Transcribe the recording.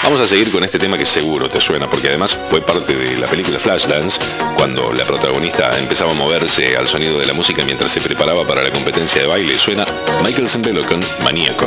Vamos a seguir con este tema que seguro te suena, porque además fue parte de la película Flashdance, cuando la protagonista empezaba a moverse al sonido de la música mientras se preparaba para la competencia de baile. Suena Michael Sembello con Maníaco.